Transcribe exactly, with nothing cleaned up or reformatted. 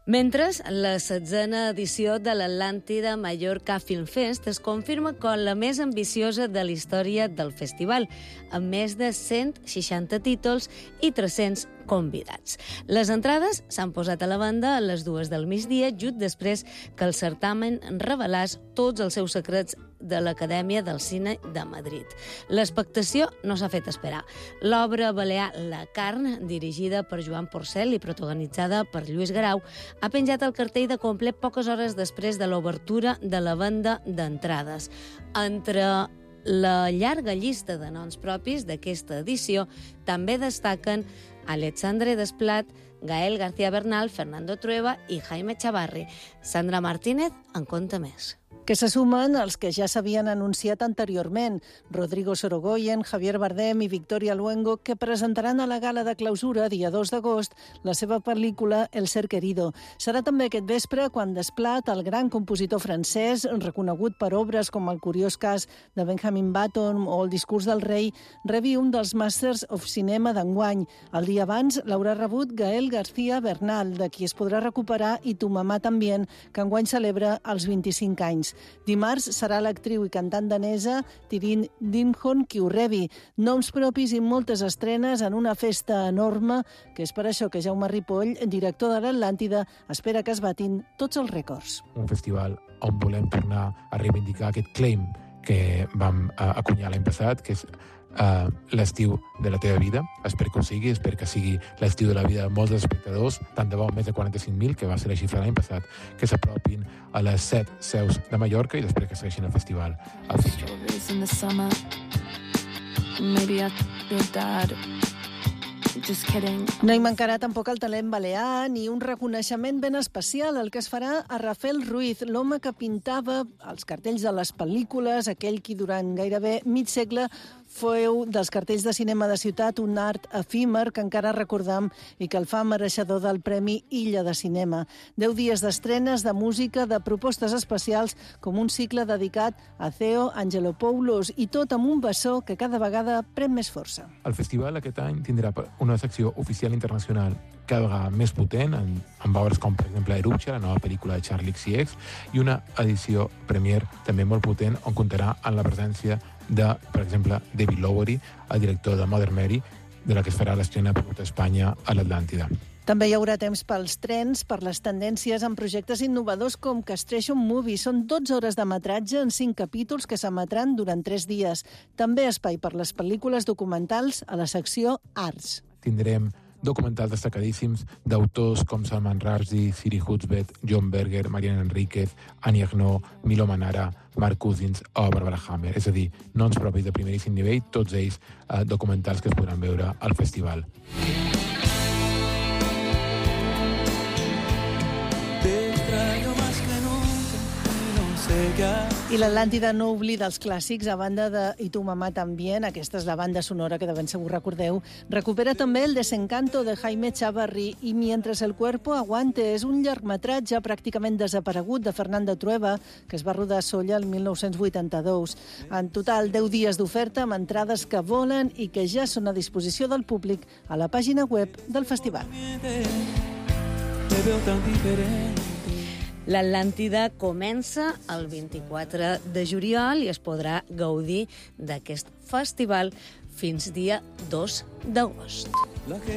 Mentre la setzena edició de l'Atlàntida Mallorca Film Fest es confirma com la més ambiciosa de la història del festival, amb més de cent seixanta títols i tres-cents convidats. Les entrades s'han posat a la venda a les dues del migdia, just després que el certamen revelàs tots els seus secrets de l'Acadèmia del Cine de Madrid. L'expectació no s'ha fet esperar. L'obra balear La carn, dirigida per Joan Porcel i protagonitzada per Lluís Guerau, ha penjat el cartell de complet poques hores després de l'obertura de la venda d'entrades. Entre la llarga llista de noms propis d'aquesta edició també destaquen Alexandre Desplat, Gael García Bernal, Fernando Trueba i Jaime Chavarri. Sandra Martínez en conta més. Que se sumen els que ja s'havien anunciat anteriorment, Rodrigo Sorogoyen, Javier Bardem i Victoria Luengo, que presentaran a la gala de clausura, dia dos d'agost, la seva pel·lícula El ser querido. Serà també aquest vespre quan Desplat, el gran compositor francès, reconegut per obres com El curiós cas de Benjamin Button o El discurs del rei, rebi un dels Masters of Cinema d'enguany. El dia abans l'haurà rebut Gael García Bernal, de qui es podrà recuperar I tu mamà també, que enguany celebra els vint-i-cinc anys. Dimarts serà l'actriu i cantant danesa Tirine Dimhon qui ho rebi. Noms propis i moltes estrenes en una festa enorme, que és per això que Jaume Ripoll, director de l'Atlàntida, espera que es batin tots els rècords. Un festival on volem tornar a reivindicar aquest claim que vam uh, acunyar l'any passat, que és Uh, l'estiu de la teva vida. Espero que ho sigui, espero que sigui l'estiu de la vida de molts espectadors, tant de bo més de quaranta-cinc mil, que va ser la xifra l'any passat, que s'apropin a les set seus de Mallorca i després que segueixin el festival. El festival. No hi mancarà tampoc el talent balear ni un reconeixement ben especial, el que es farà a Rafael Ruiz, l'home que pintava els cartells de les pel·lícules, aquell qui durant gairebé mig segle feu dels cartells de cinema de ciutat un art efímer que encara recordam i que el fa mereixedor del Premi Illa de Cinema. Deu dies d'estrenes, de música, de propostes especials, com un cicle dedicat a Theo Angelopoulos, i tot amb un bessó que cada vegada pren més força. El festival aquest any tindrà una secció oficial internacional cada vegada més potent, en, amb obres com, per exemple, Eruption, la nova pel·lícula de Charlie X C X, i una edició premier també molt potent, on comptarà amb la presència de, per exemple, David Lowery, el director de Mother Mary, de la que es farà l'estrena per tot Espanya a l'Atlàntida. També hi haurà temps pels trens, per les tendències en projectes innovadors com Castration Movie. Són dotze hores de metratge en cinc capítols que s'emetran durant tres dies. També espai per les pel·lícules documentals a la secció Arts. Tindrem documentals destacadíssims d'autors com Salman Rushdie, Siri Husbeth, John Berger, Mariana Enríquez, Annie Ernaux, Milo Manara, Mark Cousins o Barbara Hammer. És a dir, noms propis de primeríssim nivell, tots ells eh, documentals que es podran veure al festival. I l'Atlàntida no oblida els clàssics, a banda de I tu mamà també, aquesta és la banda sonora que de ben segur recordeu, recupera també el Desencanto de Jaime Chavarri i Mientras el cuerpo aguante. És un llargmetratge pràcticament desaparegut de Fernando Trueba, que es va rodar a Sóller el mil nou-cents vuitanta-dos. En total, deu dies d'oferta amb entrades que volen i que ja són a disposició del públic a la pàgina web del festival. L'Atlàntida comença el vint-i-quatre de juliol i es podrà gaudir d'aquest festival fins dia dos d'agost.